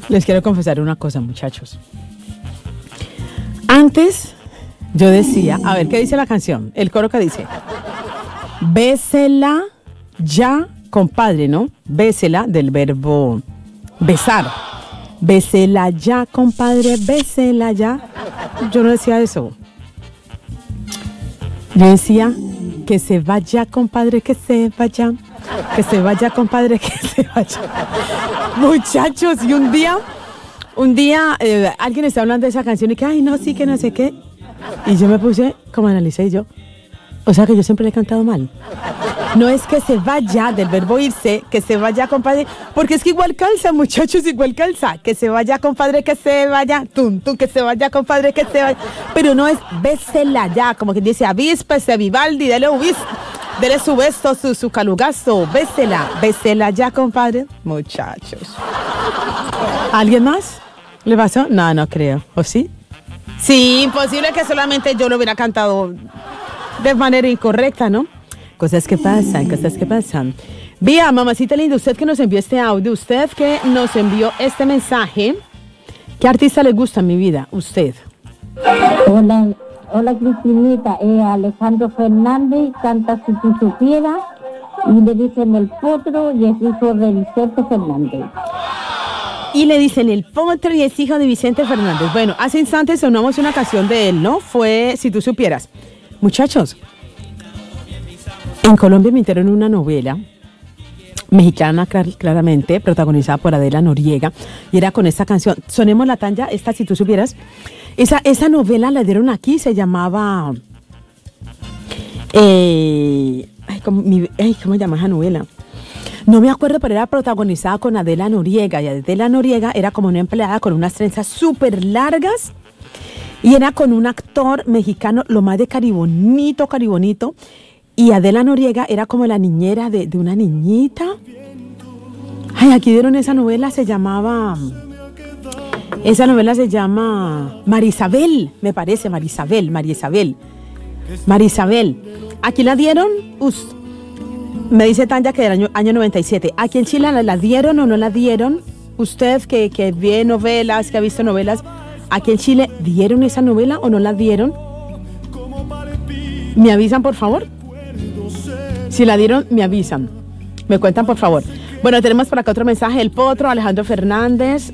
Les quiero confesar una cosa, muchachos. Antes yo decía, a ver, ¿qué dice la canción? El coro que dice, bésela ya, compadre, ¿no? Bésela del verbo besar. Bésela ya, compadre, bésela ya. Yo no decía eso. Yo decía, que se vaya, compadre, que se vaya. Que se vaya, compadre, que se vaya. Muchachos, y un día alguien está hablando de esa canción y que, ay, no, sí, que no sé qué. Y yo me puse, como analicé yo, o sea que yo siempre le he cantado mal. No es que se vaya, del verbo irse, que se vaya, compadre, porque es que igual calza, muchachos, igual calza. Que se vaya, compadre, que se vaya, tum, tum, que se vaya, compadre, que se vaya. Pero no es bésela ya, como que dice, avíspese, Vivaldi, dele su beso, su calugazo, bésela ya, compadre. Muchachos. ¿Alguien más? ¿Le pasó? No creo. ¿O sí? Sí, imposible que solamente yo lo hubiera cantado de manera incorrecta, ¿no? Cosas que pasan. Vía, mamacita linda, usted que nos envió este audio, usted que nos envió este mensaje, ¿qué artista le gusta en mi vida? Usted. Hola Cristinita, Alejandro Fernández canta Si tú supieras y le dicen El Potro y es hijo de Vicente Fernández. Y le dicen El Potro y es hijo de Vicente Fernández. Bueno, hace instantes sonamos una canción de él, ¿no? Fue Si tú supieras. Muchachos, en Colombia me enteré en una novela mexicana, claramente, protagonizada por Adela Noriega, y era con esta canción. Sonemos la tanja, esta Si tú supieras. Esa novela la dieron aquí, se llamaba... ¿cómo se llama esa novela? No me acuerdo, pero era protagonizada con Adela Noriega, y Adela Noriega era como una empleada con unas trenzas súper largas, y era con un actor mexicano, lo más de caribonito, y Adela Noriega era como la niñera de una niñita. Ay, aquí dieron esa novela, se llama Marisabel, me parece, Marisabel. Aquí la dieron, me dice Tanya que del año 97. Aquí en Chile la dieron o no la dieron. Usted que ve novelas, que ha visto novelas, aquí en Chile, ¿dieron esa novela o no la dieron? ¿Me avisan, por favor? Si la dieron, me avisan. Me cuentan, por favor. Bueno, tenemos por acá otro mensaje. El Potro, Alejandro Fernández.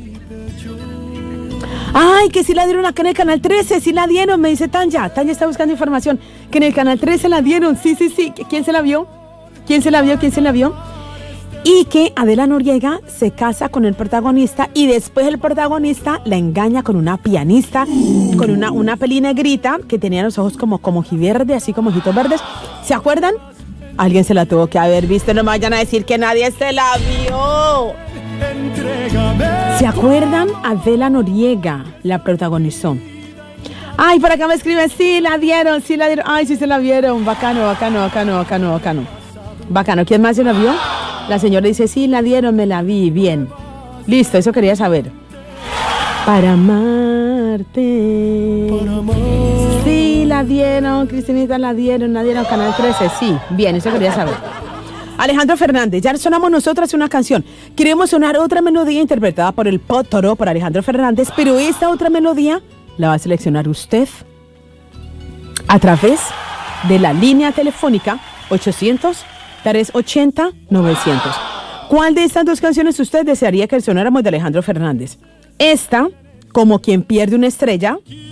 Ay, que sí la dieron acá en el Canal 13. Sí la dieron, me dice Tanya. Tanya está buscando información. Que en el Canal 13 la dieron. Sí. ¿Quién se la vio? Y que Adela Noriega se casa con el protagonista y después el protagonista la engaña con una pianista, con una peli negrita que tenía los ojos como verde, así como ojitos verdes. ¿Se acuerdan? Alguien se la tuvo que haber visto, no me vayan a decir que nadie se la vio. ¿Se acuerdan? Adela Noriega la protagonizó. Ay, por acá me escriben, sí la dieron. Ay, sí se la vieron. Bacano. ¿Quién más se la vio? La señora dice, sí la dieron, me la vi, bien. Listo, eso quería saber. Para amarte. Sí la dieron, Cristinita, la dieron, Canal 13, sí. Bien, eso quería saber. Alejandro Fernández, ya sonamos nosotras una canción. Queremos sonar otra melodía interpretada por El Potro, por Alejandro Fernández, pero esta otra melodía la va a seleccionar usted a través de la línea telefónica 800-380-900. ¿Cuál de estas dos canciones usted desearía que sonáramos de Alejandro Fernández? Esta, Como quien pierde una estrella,